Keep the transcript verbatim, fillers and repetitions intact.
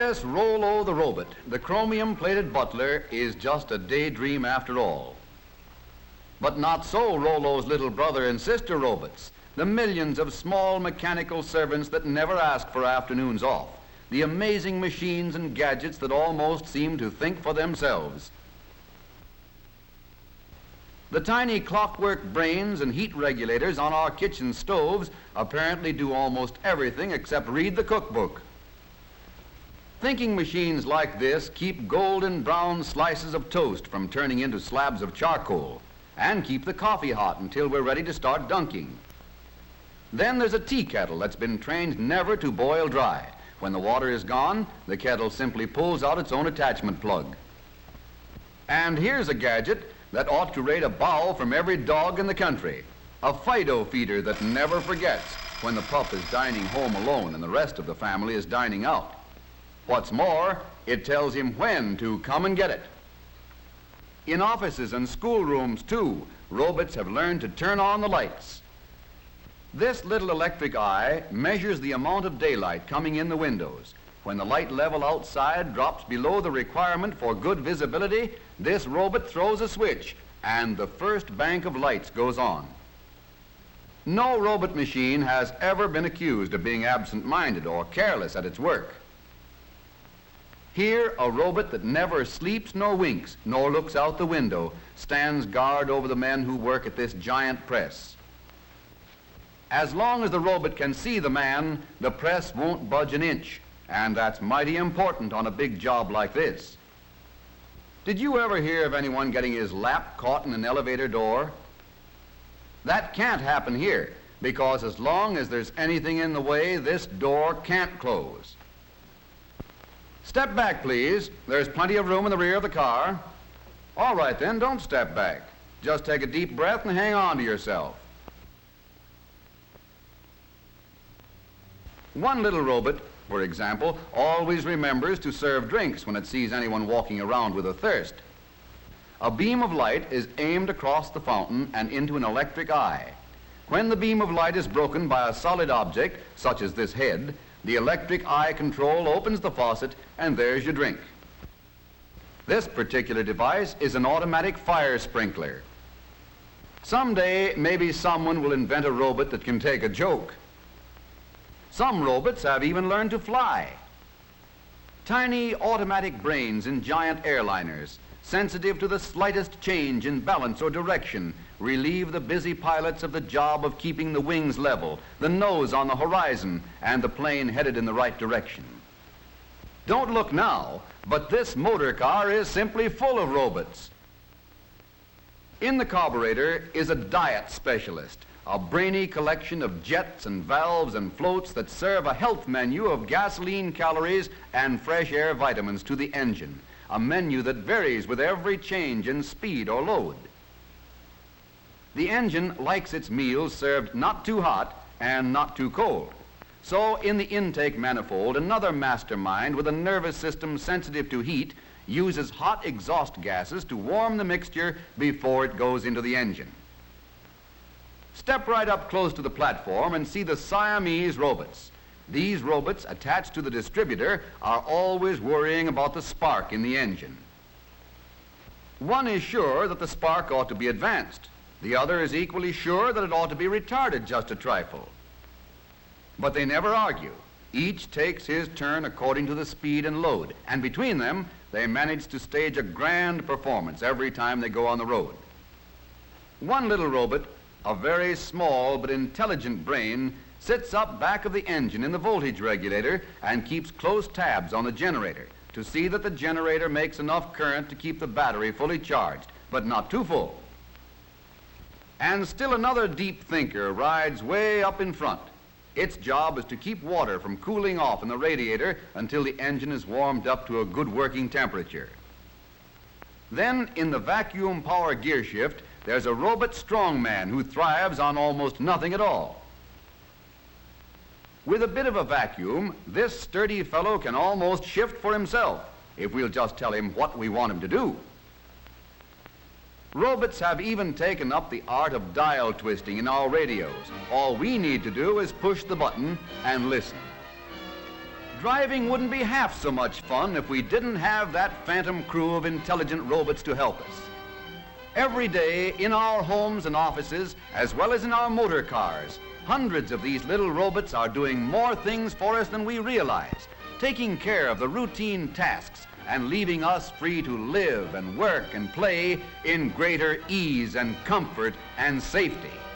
Yes, Rollo the robot, the chromium-plated butler, is just a daydream after all. But not so Rollo's little brother and sister robots, the millions of small mechanical servants that never ask for afternoons off, the amazing machines and gadgets that almost seem to think for themselves. The tiny clockwork brains and heat regulators on our kitchen stoves apparently do almost everything except read the cookbook. Thinking machines like this keep golden brown slices of toast from turning into slabs of charcoal and keep the coffee hot until we're ready to start dunking. Then there's a tea kettle that's been trained never to boil dry. When the water is gone, the kettle simply pulls out its own attachment plug. And here's a gadget that ought to rate a bow from every dog in the country, a Fido feeder that never forgets when the pup is dining home alone and the rest of the family is dining out. What's more, it tells him when to come and get it. In offices and schoolrooms, too, robots have learned to turn on the lights. This little electric eye measures the amount of daylight coming in the windows. When the light level outside drops below the requirement for good visibility, this robot throws a switch, and the first bank of lights goes on. No robot machine has ever been accused of being absent-minded or careless at its work. Here, a robot that never sleeps nor winks, nor looks out the window, stands guard over the men who work at this giant press. As long as the robot can see the man, the press won't budge an inch, and that's mighty important on a big job like this. Did you ever hear of anyone getting his lap caught in an elevator door? That can't happen here, because as long as there's anything in the way, this door can't close. Step back, please. There's plenty of room in the rear of the car. All right, then, don't step back. Just take a deep breath and hang on to yourself. One little robot, for example, always remembers to serve drinks when it sees anyone walking around with a thirst. A beam of light is aimed across the fountain and into an electric eye. When the beam of light is broken by a solid object, such as this head, the electric eye control opens the faucet, and there's your drink. This particular device is an automatic fire sprinkler. Someday, maybe someone will invent a robot that can take a joke. Some robots have even learned to fly. Tiny automatic brains in giant airliners, sensitive to the slightest change in balance or direction, relieve the busy pilots of the job of keeping the wings level, the nose on the horizon, and the plane headed in the right direction. Don't look now, but this motor car is simply full of robots. In the carburetor is a diet specialist, a brainy collection of jets and valves and floats that serve a health menu of gasoline calories and fresh air vitamins to the engine, a menu that varies with every change in speed or load. The engine likes its meals served not too hot and not too cold. So in the intake manifold, another mastermind with a nervous system sensitive to heat uses hot exhaust gases to warm the mixture before it goes into the engine. Step right up close to the platform and see the Siamese robots. These robots attached to the distributor are always worrying about the spark in the engine. One is sure that the spark ought to be advanced. The other is equally sure that it ought to be retarded just a trifle. But they never argue. Each takes his turn according to the speed and load, and between them, they manage to stage a grand performance every time they go on the road. One little robot, a very small but intelligent brain, sits up back of the engine in the voltage regulator and keeps close tabs on the generator to see that the generator makes enough current to keep the battery fully charged, but not too full. And still another deep thinker rides way up in front. Its job is to keep water from cooling off in the radiator until the engine is warmed up to a good working temperature. Then, in the vacuum power gear shift, there's a robot strongman who thrives on almost nothing at all. With a bit of a vacuum, this sturdy fellow can almost shift for himself if we'll just tell him what we want him to do. Robots have even taken up the art of dial twisting in our radios. All we need to do is push the button and listen. driving wouldn't be half so much fun if we didn't have that phantom crew of intelligent robots to help us. Every day, in our homes and offices, as well as in our motor cars, hundreds of these little robots are doing more things for us than we realize, taking care of the routine tasks and leaving us free to live and work and play in greater ease and comfort and safety.